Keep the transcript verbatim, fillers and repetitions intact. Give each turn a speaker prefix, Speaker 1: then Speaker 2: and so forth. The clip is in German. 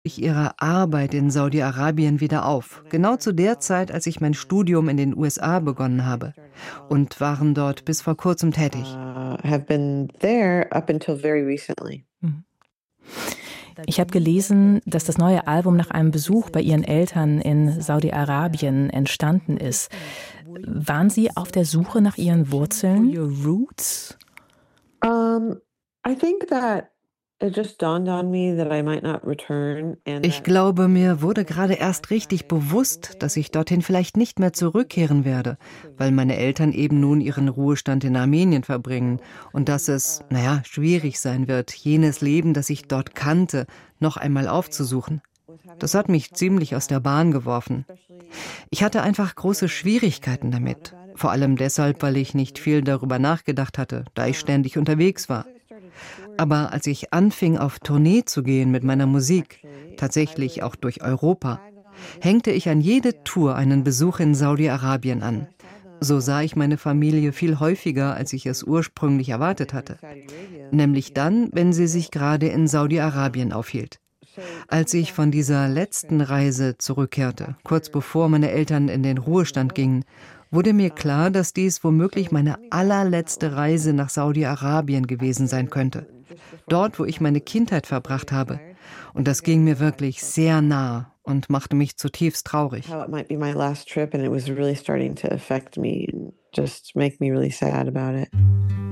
Speaker 1: ihre Arbeit in Saudi-Arabien wieder auf, genau zu der Zeit, als ich mein Studium in den U S A begonnen habe, und waren dort bis vor kurzem tätig.
Speaker 2: Uh, have been there up until very recently.
Speaker 3: Mhm. Ich habe gelesen, dass das neue Album nach einem Besuch bei Ihren Eltern in Saudi-Arabien entstanden ist. Waren Sie auf der Suche nach Ihren Wurzeln?
Speaker 1: Your roots?
Speaker 2: Um, I think that it just dawned on me that I might not return. And
Speaker 1: Ich glaube, mir wurde gerade erst richtig bewusst, dass ich dorthin vielleicht nicht mehr zurückkehren werde, weil meine Eltern eben nun ihren Ruhestand in Armenien verbringen und dass es, naja, schwierig sein wird, jenes Leben, das ich dort kannte, noch einmal aufzusuchen. Das hat mich ziemlich aus der Bahn geworfen. Ich hatte einfach große Schwierigkeiten damit. Vor allem deshalb, weil ich nicht viel darüber nachgedacht hatte, da ich ständig unterwegs war. Aber als ich anfing, auf Tournee zu gehen mit meiner Musik, tatsächlich auch durch Europa, hängte ich an jede Tour einen Besuch in Saudi-Arabien an. So sah ich meine Familie viel häufiger, als ich es ursprünglich erwartet hatte. Nämlich dann, wenn sie sich gerade in Saudi-Arabien aufhielt. Als ich von dieser letzten Reise zurückkehrte, kurz bevor meine Eltern in den Ruhestand gingen, wurde mir klar, dass dies womöglich meine allerletzte Reise nach Saudi-Arabien gewesen sein könnte. Dort, wo ich meine Kindheit verbracht habe. Und das ging mir wirklich sehr nah und machte mich zutiefst traurig.
Speaker 2: how it might be my last trip, and it was really starting to affect me and just make me really sad about it.